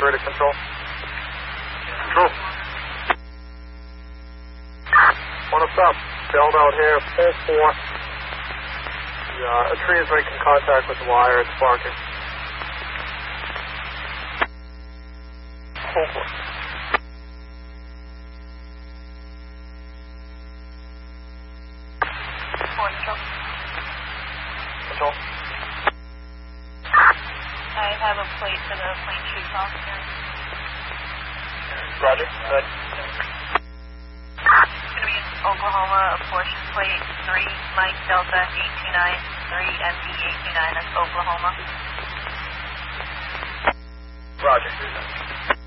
to control. Control. One up top. Belled out here, full 4. A tree is making contact with the wire. It's sparking. Full 4. Control. I have a plate for the plane chute off here. Roger. Good. It's going to be in Oklahoma, apportion plate 3, Mike Delta 829, 3 MD 829, that's Oklahoma. Roger.